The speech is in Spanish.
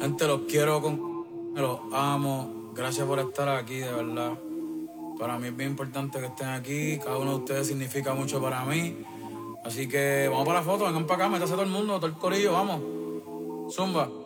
Gente, los quiero, los amo. Gracias por estar aquí, de verdad. Para mí es bien importante que estén aquí. Cada uno de ustedes significa mucho para mí. Así que vamos para la foto, vengan para acá, métase todo el mundo, todo el corillo, vamos. Zumba.